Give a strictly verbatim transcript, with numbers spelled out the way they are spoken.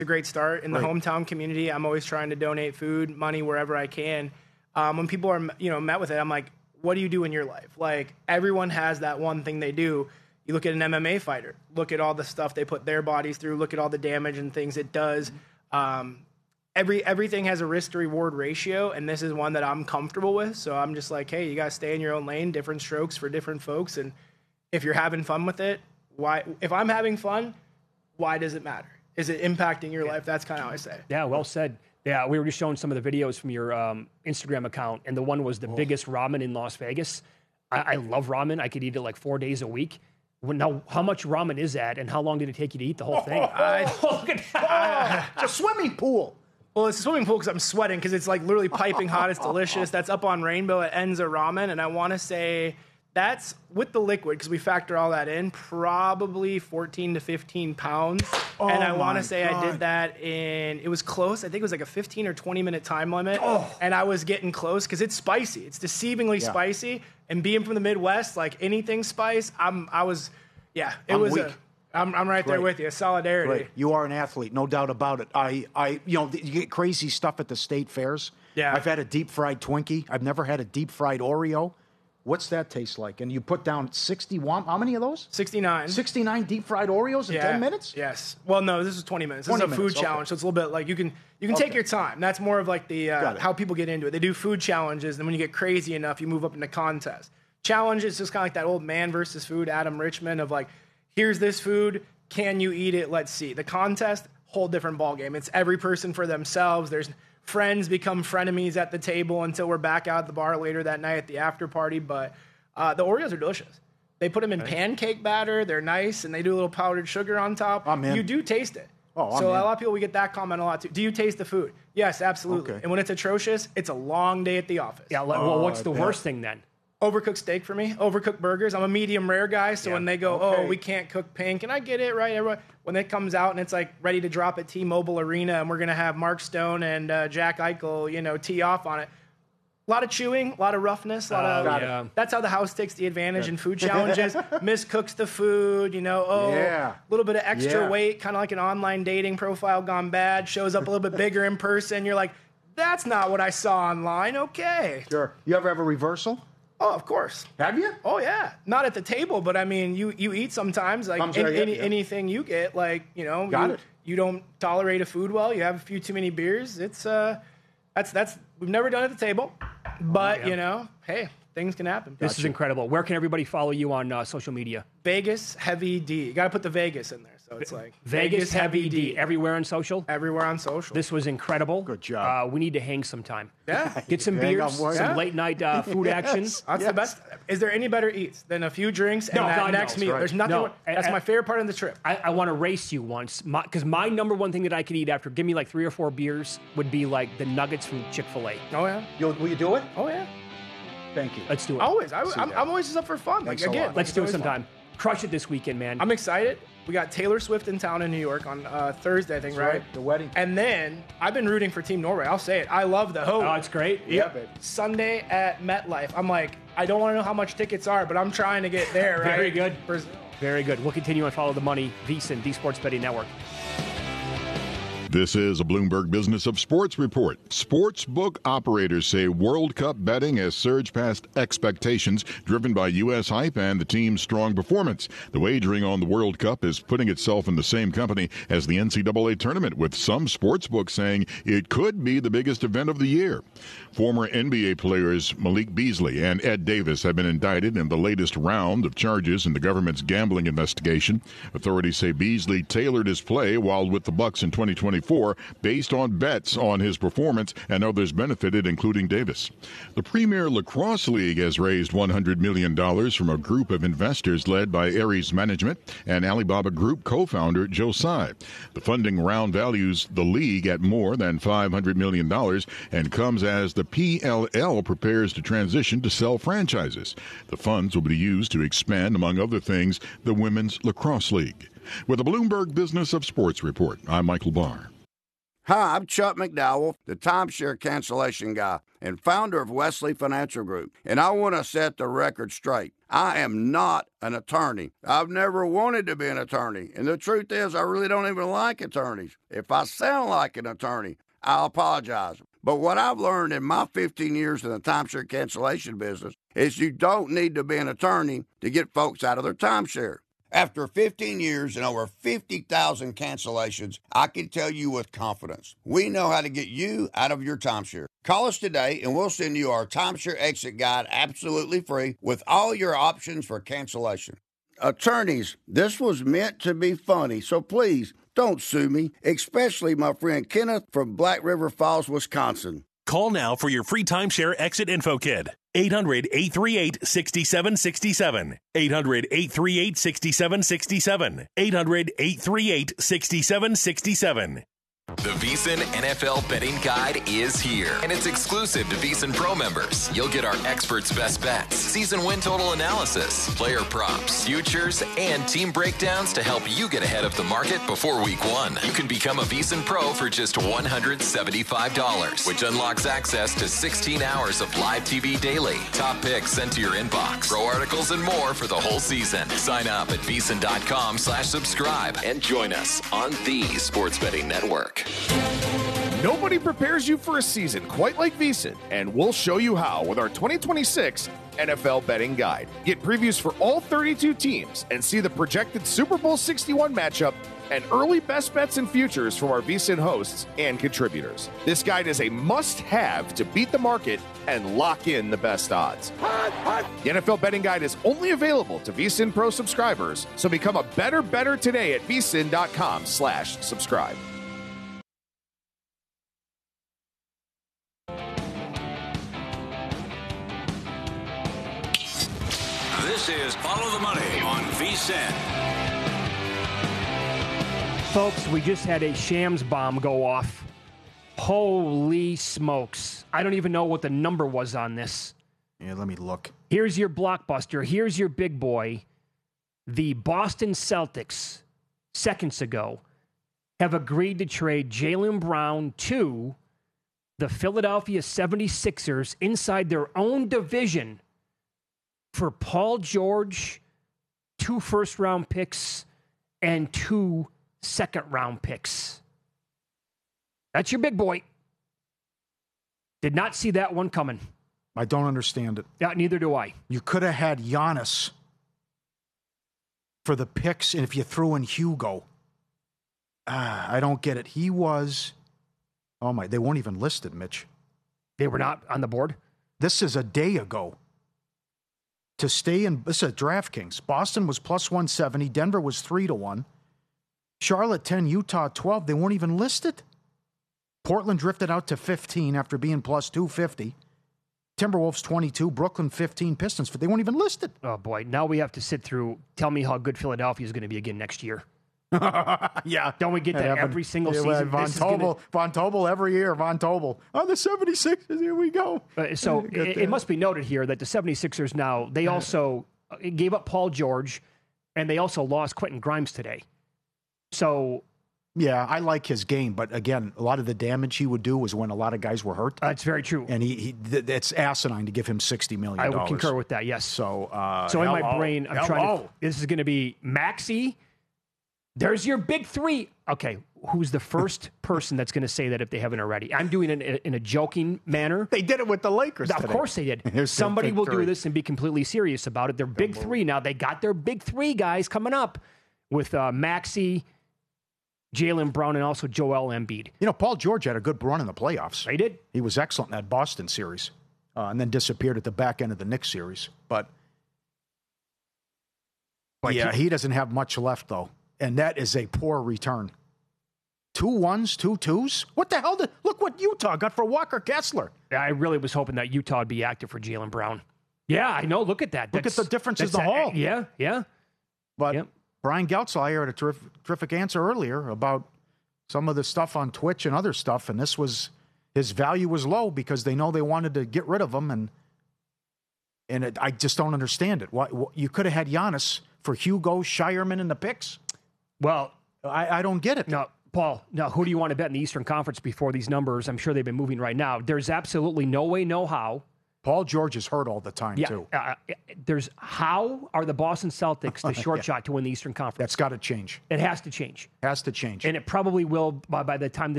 a great start in the right. hometown community. I'm always trying to donate food, money wherever I can. Um, when people are, you know, met with it, I'm like, what do you do in your life? Like, everyone has that one thing they do. You look at an M M A fighter, look at all the stuff they put their bodies through, look at all the damage and things it does. Um, every everything has a risk to reward ratio, and this is one that I'm comfortable with. So I'm just like, hey, you got to stay in your own lane, different strokes for different folks. And if you're having fun with it, why? If I'm having fun, why does it matter? Is it impacting your life? That's kind of how I say it. Yeah, well said. Yeah, we were just showing some of the videos from your um, Instagram account, and the one was the oh. biggest ramen in Las Vegas. I, I love ramen. I could eat it like four days a week. Well, now, how much ramen is that, and how long did it take you to eat the whole thing? I, oh, it's a swimming pool. Well, it's a swimming pool because I'm sweating because it's like literally piping hot. It's delicious. That's up on Rainbow at Enza Ramen, and I want to say that's with the liquid because we factor all that in, probably fourteen to fifteen pounds. Oh, and I want my to say God. I did that in, it was close. I think it was like a fifteen or twenty minute time limit. Oh. And I was getting close because it's spicy. It's deceivingly Yeah. spicy. And being from the Midwest, like anything spice, I'm, I was, yeah, it I'm was weak. a, I'm, I'm right there Great. with you. Solidarity. Right. You are an athlete, no doubt about it. I, I, you know, you get crazy stuff at the state fairs. Yeah. I've had a deep fried Twinkie. I've never had a deep fried Oreo. What's that taste like? And you put down sixty-one. How many of those? sixty-nine. sixty-nine deep fried Oreos in Yeah. ten minutes? Yes. Well, no, this is twenty minutes. This is a twenty food minutes, okay. challenge, so it's a little bit like you can you can take Okay. your time. That's more of like the Got uh, it. how people get into it. They do food challenges, and when you get crazy enough, you move up into contests. Challenge is just kind of like that old man versus food, Adam Richmond, of like, here's this food, can you eat it? Let's see. The contest, whole different ballgame. It's every person for themselves. There's friends become frenemies at the table until we're back out at the bar later that night at the after party, but. Uh, the Oreos are delicious. They put them in pancake batter. They're nice, and they do a little powdered sugar on top. I'm in. You do taste it. Oh, I'm so a in. lot of people, we get that comment a lot too. Do you taste the food? Yes, absolutely. Okay. And when it's atrocious, it's a long day at the office. Yeah, like, Oh, well, what's I the bet. worst thing then? Overcooked steak for me. Overcooked burgers. I'm a medium rare guy, so Yeah. when they go, Okay. oh, we can't cook pink, and I get it, right? Everyone, when it comes out and it's like ready to drop at T-Mobile Arena, and we're gonna have Mark Stone and uh, Jack Eichel, you know, tee off on it. A lot of chewing, a lot of roughness, a lot Oh, of. got it. Yeah. That's how the house takes the advantage in food challenges. Miscooks the food, you know. Oh, a Yeah. little bit of extra Yeah. weight, kind of like an online dating profile gone bad. Shows up a little bit bigger in person. You're like, that's not what I saw online. Okay. Sure. You ever have a reversal? Oh, of course. Have you? Oh yeah, not at the table, but I mean, you you eat sometimes. Like Comes any, right in, any yeah. anything you get, like you know, Got you, it. you don't tolerate a food well. You have a few too many beers. It's uh, that's that's we've never done it at the table, but yeah. you know, hey, things can happen. This is incredible. Where can everybody follow you on uh, social media? Vegas Heavy D. You got to put the Vegas in there, so it's like Vegas Heavy D. Everywhere on social? everywhere on social. This was incredible. Good job. Uh, we need to hang sometime. yeah, Get some Hang beers, on, boy. some Yeah. late night uh, food action. that's Yes. the best. Is there any better eats than a few drinks and No, that God next knows, meal? right. There's nothing. No, that's and- my favorite part of the trip. I, I want to race you once because my, my number one thing that I could eat after, give me like three or four beers, would be like the nuggets from Chick-fil-A. Oh yeah, You'll, will you do it? oh yeah. Thank you. Let's do it. Always. I, See I'm, that. I'm always just up for fun. Thanks like a again, lot. Let's it's do it always fun. sometime. Crush it this weekend, man. I'm excited. We got Taylor Swift in town in New York on uh, Thursday, I think, That's right? right, the wedding. And then I've been rooting for Team Norway. I'll say it. I love the hope. Oh, it's great. Yeah, baby. Sunday at MetLife. I'm like, I don't want to know how much tickets are, but I'm trying to get there, right? Very good. For- Very good. We'll continue and follow the money. VSiN, the Sports Betting Network. This is a Bloomberg Business of Sports report. Sportsbook operators say World Cup betting has surged past expectations, driven by U S hype and the team's strong performance. The wagering on the World Cup is putting itself in the same company as the N C double A tournament, with some sportsbooks saying it could be the biggest event of the year. Former N B A players Malik Beasley and Ed Davis have been indicted in the latest round of charges in the government's gambling investigation. Authorities say Beasley tailored his play while with the Bucks in twenty twenty-four based on bets on his performance, and others benefited, including Davis. The Premier Lacrosse League has raised one hundred million dollars from a group of investors led by Ares Management and Alibaba Group co-founder Joe Tsai. The funding round values the league at more than five hundred million dollars and comes as the P L L prepares to transition to sell franchises. The funds will be used to expand, among other things, the Women's Lacrosse League. With the Bloomberg Business of Sports report, I'm Michael Barr. Hi, I'm Chuck McDowell, the timeshare cancellation guy and founder of Wesley Financial Group, and I want to set the record straight. I am not an attorney. I've never wanted to be an attorney. And the truth is, I really don't even like attorneys. If I sound like an attorney, I'll apologize. But what I've learned in my fifteen years in the timeshare cancellation business is you don't need to be an attorney to get folks out of their timeshare. After fifteen years and over fifty thousand cancellations, I can tell you with confidence, we know how to get you out of your timeshare. Call us today and we'll send you our timeshare exit guide absolutely free with all your options for cancellation. Attorneys, this was meant to be funny, so please don't sue me, especially my friend Kenneth from Black River Falls, Wisconsin. Call now for your free timeshare exit info kit. eight hundred, eight three eight, six seven six seven. eight hundred, eight three eight, six seven six seven. eight hundred, eight three eight, six seven six seven. The VSiN N F L Betting Guide is here, and it's exclusive to VSiN Pro members. You'll get our experts' best bets, season win total analysis, player props, futures, and team breakdowns to help you get ahead of the market before week one. You can become a VSiN Pro for just one hundred seventy-five dollars, which unlocks access to sixteen hours of live T V daily, top picks sent to your inbox, pro articles, and more for the whole season. Sign up at VSiN.com slash subscribe and join us on the Sports Betting Network. Nobody prepares you for a season quite like VSiN, and we'll show you how with our twenty twenty-six N F L Betting Guide. Get previews for all thirty-two teams and see the projected Super Bowl sixty-one matchup and early best bets and futures from our VSiN hosts and contributors. This guide is a must-have to beat the market and lock in the best odds. The N F L Betting Guide is only available to VSiN Pro subscribers, so become a better better today at VSiN.com slash subscribe. This is Follow the Money on VSiN. Folks, we just had a Shams bomb go off. Holy smokes. I don't even know what the number was on this. Yeah, let me look. Here's your blockbuster. Here's your big boy. The Boston Celtics, seconds ago, have agreed to trade Jaylen Brown to the Philadelphia seventy-sixers inside their own division for Paul George, two first-round picks, and two second-round picks. That's your big boy. Did not see that one coming. I don't understand it. Yeah, neither do I. You could have had Giannis for the picks, and if you threw in Hugo. Ah, I don't get it. He was... Oh, my, they weren't even listed, Mitch. They were not on the board? This is a day ago. To stay in, this is DraftKings. Boston was plus one seventy. Denver was three to one. Charlotte ten, Utah twelve. They weren't even listed. Portland drifted out to fifteen after being plus two fifty. Timberwolves twenty-two. Brooklyn fifteen. Pistons, they weren't even listed. Oh, boy. Now we have to sit through, tell me how good Philadelphia is going to be again next year. Yeah. Don't we get that yeah, every single yeah, season? Von Tobel, gonna... Von Tobel every year. Von Tobel. On the seventy-sixers, here we go. Uh, so it, it must be noted here that the seventy-sixers now, they also gave up Paul George, and they also lost Quentin Grimes today. So... Yeah, I like his game, but again, a lot of the damage he would do was when a lot of guys were hurt. That's very true. And he, he th- it's asinine to give him sixty million dollars. I would concur with that, yes. So, uh, so in hello. my brain, I'm hello. trying to... This is going to be Maxey. There's your big three. Okay, who's the first person that's going to say that if they haven't already? I'm doing it in, in a joking manner. They did it with the Lakers Of today. course they did. Here's Somebody will three. do this and be completely serious about it. They're big three now. They got their big three guys coming up with uh, Maxey, Jaylen Brown, and also Joel Embiid. You know, Paul George had a good run in the playoffs. He did. He was excellent in that Boston series, uh, and then disappeared at the back end of the Knicks series. But, but yeah, he, he doesn't have much left, though. And that is a poor return. Two ones, two twos? What the hell did... Look what Utah got for Walker Kessler. I really was hoping that Utah would be active for Jaylen Brown. Yeah, I know. Look at that. Look That's, at the differences in the a, hall. Yeah, yeah. But yep. Brian Geltzai had a terrific, terrific answer earlier about some of the stuff on Twitch and other stuff, and this was... His value was low because they know they wanted to get rid of him, and and it, I just don't understand it. Why, you could have had Giannis for Hugo, Shireman, and the picks. Well, I, I don't get it. No, Paul, now who do you want to bet in the Eastern Conference before these numbers? I'm sure they've been moving right now. There's absolutely no way, no how Paul George is hurt all the time, Yeah, too. uh, there's how are the Boston Celtics the short Yeah. shot to win the Eastern Conference? That's got to change. It has to change. Has to change. And it probably will by, by the time this